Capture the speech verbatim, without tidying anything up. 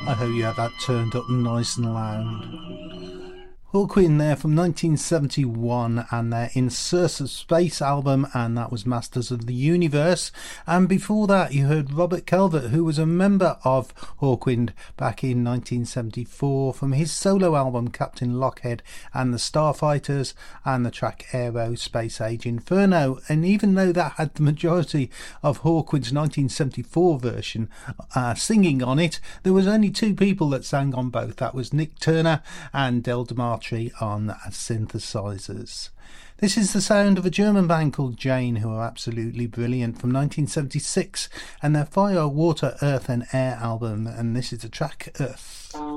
I hope you have that turned up nice and loud. Hawkwind there from nineteen seventy-one and their In Search of Space album, and that was Masters of the Universe. And before that you heard Robert Calvert, who was a member of Hawkwind back in nineteen seventy-four, from his solo album Captain Lockhead and the Starfighters, and the track Aero Space Age Inferno. And even though that had the majority of Hawkwind's nineteen seventy-four version uh, singing on it, there was only two people that sang on both. That was Nick Turner and Del DeMartini on synthesizers. This is the sound of a German band called Jane, who are absolutely brilliant, from nineteen seventy-six, and their Fire, Water, Earth and Air album, and this is the track Earth.